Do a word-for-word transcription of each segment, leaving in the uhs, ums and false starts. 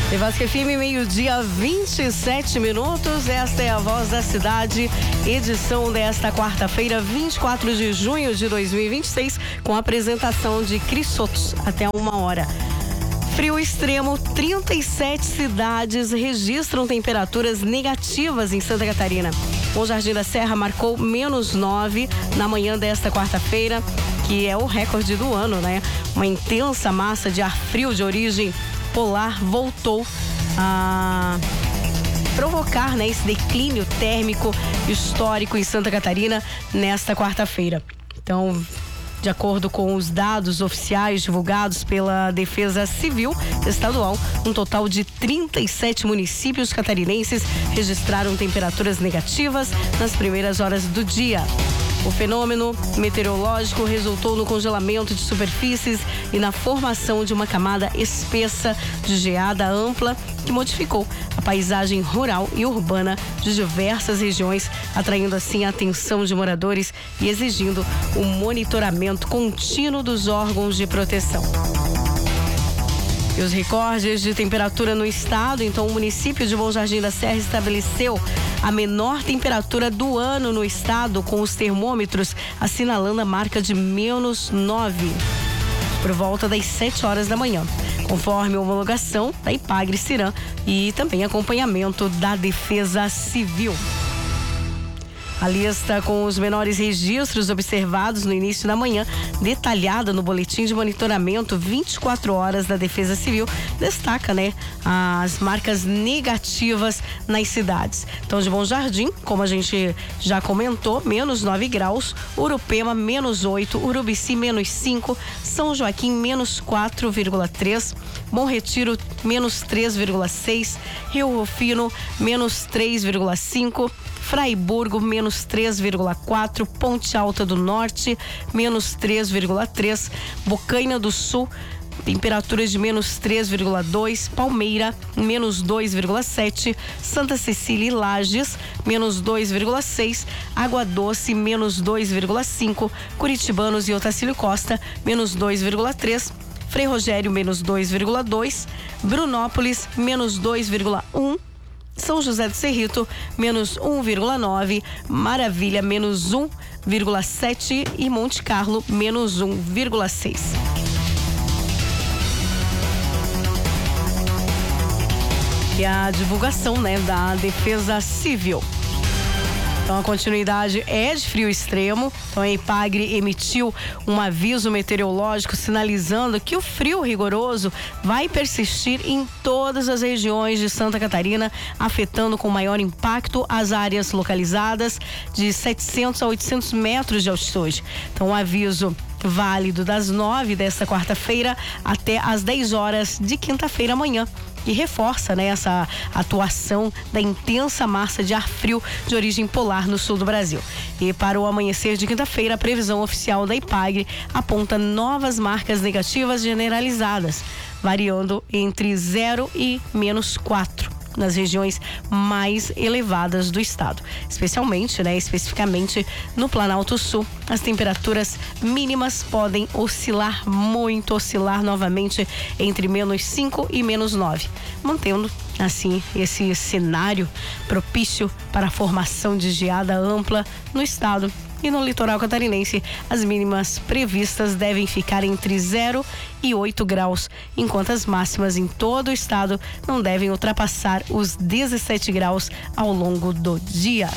Nevasca F M, meio-dia, vinte e sete minutos. Esta é a Voz da Cidade, edição desta quarta-feira, vinte e quatro de junho de dois mil e vinte e seis, com a apresentação de Cris Sotos, até uma hora. Frio extremo, trinta e sete cidades registram temperaturas negativas em Santa Catarina. Bom Jardim da Serra marcou menos nove na manhã desta quarta-feira, que é o recorde do ano, né? Uma intensa massa de ar frio de origem polar voltou a provocar, né, esse declínio térmico histórico em Santa Catarina nesta quarta-feira. Então, de acordo com os dados oficiais divulgados pela Defesa Civil Estadual, um total de trinta e sete municípios catarinenses registraram temperaturas negativas nas primeiras horas do dia. O fenômeno meteorológico resultou no congelamento de superfícies e na formação de uma camada espessa de geada ampla que modificou a paisagem rural e urbana de diversas regiões, atraindo assim a atenção de moradores e exigindo o monitoramento contínuo dos órgãos de proteção. E os recordes de temperatura no estado, então o município de Bom Jardim da Serra estabeleceu a menor temperatura do ano no estado, com os termômetros assinalando a marca de menos nove, por volta das sete horas da manhã, conforme a homologação da Ipagre-Ciram e também acompanhamento da Defesa Civil. A lista com os menores registros observados no início da manhã, detalhada no boletim de monitoramento vinte e quatro horas da Defesa Civil, destaca, né, as marcas negativas nas cidades. Então, de Bom Jardim, como a gente já comentou, menos nove graus, Urupema menos oito, Urubici menos cinco, São Joaquim menos quatro vírgula três, Bom Retiro menos três vírgula seis, Rio Rufino menos três vírgula cinco, Fraiburgo, menos três vírgula quatro, Ponte Alta do Norte, menos três vírgula três, Bocaina do Sul, temperaturas de menos três vírgula dois, Palmeira, menos dois vírgula sete, Santa Cecília e Lages, menos dois vírgula seis, Água Doce, menos dois vírgula cinco, Curitibanos e Otacílio Costa, menos dois vírgula três, Frei Rogério, menos dois vírgula dois, Brunópolis, menos dois vírgula um, São José do Cerrito, menos um vírgula nove, Maravilha, menos um vírgula sete e Monte Carlo, menos um vírgula seis. E a divulgação, né, da Defesa Civil. Então, a continuidade é de frio extremo. Então, a Ipagre emitiu um aviso meteorológico sinalizando que o frio rigoroso vai persistir em todas as regiões de Santa Catarina, afetando com maior impacto as áreas localizadas de setecentos a oitocentos metros de altitude. Então, o aviso válido das nove desta quarta-feira até às dez horas de quinta-feira amanhã. E reforça, né, essa atuação da intensa massa de ar frio de origem polar no sul do Brasil. E para o amanhecer de quinta-feira, a previsão oficial da Ipagre aponta novas marcas negativas generalizadas, variando entre zero e menos quatro. Nas regiões mais elevadas do estado, especialmente, né, especificamente no Planalto Sul, as temperaturas mínimas podem oscilar muito, oscilar novamente entre menos cinco e menos nove, mantendo assim esse cenário propício para a formação de geada ampla no estado. E no litoral catarinense, as mínimas previstas devem ficar entre zero e oito graus, enquanto as máximas em todo o estado não devem ultrapassar os dezessete graus ao longo do dia.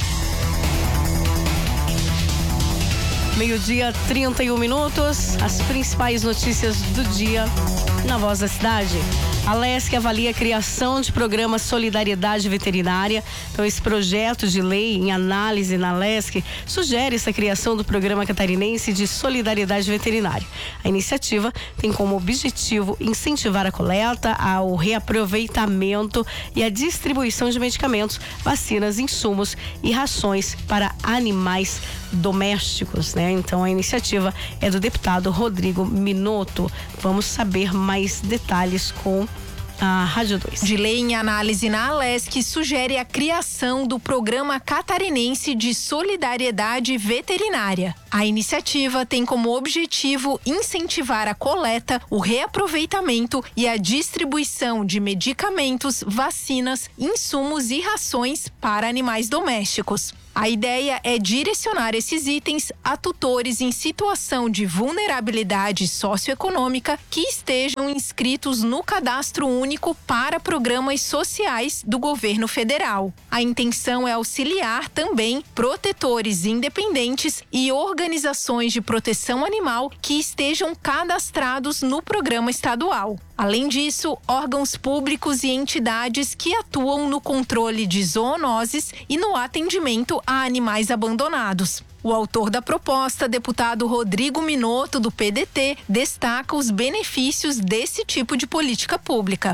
Meio-dia, trinta e um minutos. As principais notícias do dia na Voz da Cidade. A Lesc avalia a criação de programa Solidariedade Veterinária. Então, esse projeto de lei em análise na Lesc sugere essa criação do Programa Catarinense de Solidariedade Veterinária. A iniciativa tem como objetivo incentivar a coleta, o reaproveitamento e a distribuição de medicamentos, vacinas, insumos e rações para animais domésticos, né? Então, a iniciativa é do deputado Rodrigo Minotto. Vamos saber mais detalhes com a Rádio dois. De lei em análise na Alesc sugere a criação do Programa Catarinense de Solidariedade Veterinária. A iniciativa tem como objetivo incentivar a coleta, o reaproveitamento e a distribuição de medicamentos, vacinas, insumos e rações para animais domésticos. A ideia é direcionar esses itens a tutores em situação de vulnerabilidade socioeconômica que estejam inscritos no Cadastro Único para programas sociais do governo federal. A intenção é auxiliar também protetores independentes e organizações de proteção animal que estejam cadastrados no programa estadual. Além disso, órgãos públicos e entidades que atuam no controle de zoonoses e no atendimento a animais abandonados. O autor da proposta, deputado Rodrigo Minotto, do P D T, destaca os benefícios desse tipo de política pública.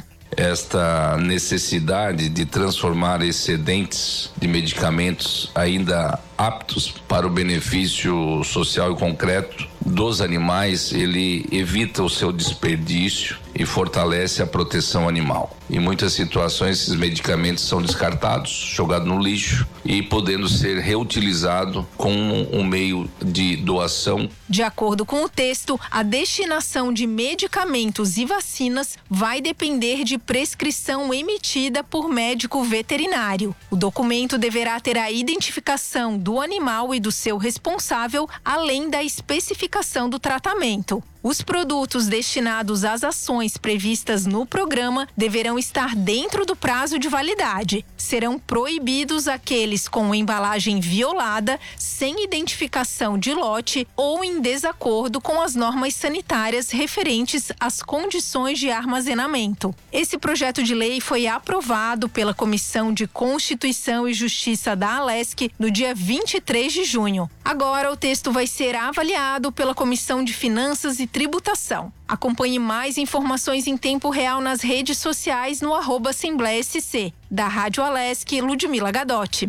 Esta necessidade de transformar excedentes de medicamentos ainda aptos para o benefício social e concreto dos animais, ele evita o seu desperdício e fortalece a proteção animal. Em muitas situações, esses medicamentos são descartados, jogados no lixo e podendo ser reutilizados com um meio de doação. De acordo com o texto, a destinação de medicamentos e vacinas vai depender de prescrição emitida por médico veterinário. O documento deverá ter a identificação do animal e do seu responsável, além da especificação do tratamento. Os produtos destinados às ações previstas no programa deverão estar dentro do prazo de validade. Serão proibidos aqueles com embalagem violada, sem identificação de lote ou em desacordo com as normas sanitárias referentes às condições de armazenamento. Esse projeto de lei foi aprovado pela Comissão de Constituição e Justiça da Alesc no dia vinte e três de junho. Agora o texto vai ser avaliado pela Comissão de Finanças e Tributação. Acompanhe mais informações em tempo real nas redes sociais no arroba Assembleia S C. Da Rádio Alesc, Ludmila Gadotti.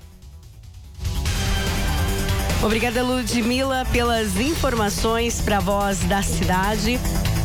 Obrigada, Ludmila, pelas informações para a Voz da Cidade.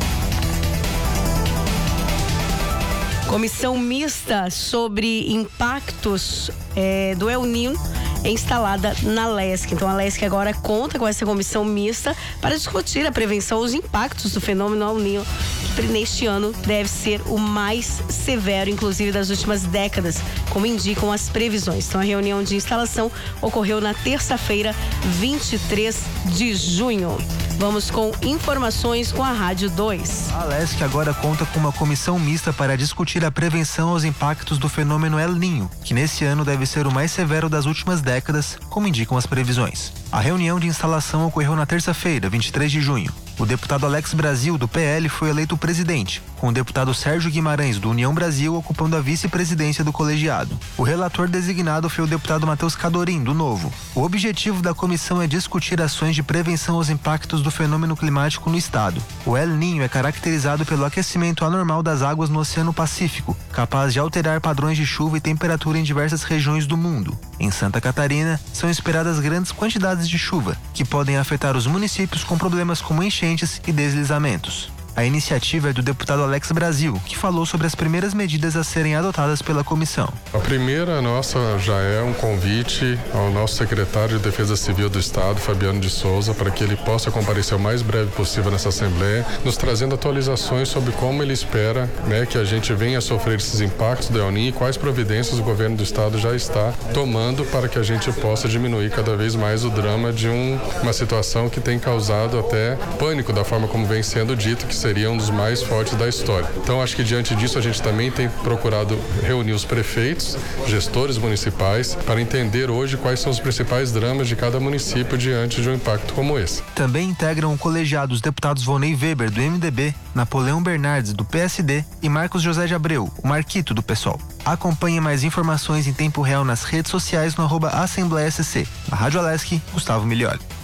Comissão mista sobre impactos é, do El Niño é instalada na Alesc. Então a Alesc agora conta com essa comissão mista para discutir a prevenção dos impactos do fenômeno El Niño, que neste ano deve ser o mais severo, inclusive das últimas décadas, como indicam as previsões. Então a reunião de instalação ocorreu na terça-feira, vinte e três de junho. Vamos com informações com a Rádio dois. A Alesc agora conta com uma comissão mista para discutir a prevenção aos impactos do fenômeno El Niño, que nesse ano deve ser o mais severo das últimas décadas, como indicam as previsões. A reunião de instalação ocorreu na terça-feira, vinte e três de junho. O deputado Alex Brasil, do P L, foi eleito presidente, com o deputado Sérgio Guimarães, do União Brasil, ocupando a vice-presidência do colegiado. O relator designado foi o deputado Matheus Cadorim, do Novo. O objetivo da comissão é discutir ações de prevenção aos impactos do fenômeno climático no estado. O El Niño é caracterizado pelo aquecimento anormal das águas no Oceano Pacífico, capaz de alterar padrões de chuva e temperatura em diversas regiões do mundo. Em Santa Catarina, são esperadas grandes quantidades de chuva, que podem afetar os municípios com problemas como enchentes e deslizamentos. A iniciativa é do deputado Alex Brasil, que falou sobre as primeiras medidas a serem adotadas pela comissão. A primeira nossa já é um convite ao nosso secretário de Defesa Civil do Estado, Fabiano de Souza, para que ele possa comparecer o mais breve possível nessa Assembleia, nos trazendo atualizações sobre como ele espera, né, que a gente venha a sofrer esses impactos do El Niño e quais providências o governo do Estado já está tomando para que a gente possa diminuir cada vez mais o drama de um, uma situação que tem causado até pânico, da forma como vem sendo dito, que seria um dos mais fortes da história. Então, acho que diante disso a gente também tem procurado reunir os prefeitos, gestores municipais, para entender hoje quais são os principais dramas de cada município diante de um impacto como esse. Também integram o colegiado os deputados Vonei Weber, do M D B, Napoleão Bernardes, do P S D e Marcos José de Abreu, o Marquito, do PSOL. Acompanhe mais informações em tempo real nas redes sociais no arroba Assembleia S C. Na Rádio Alesc, Gustavo Milioli.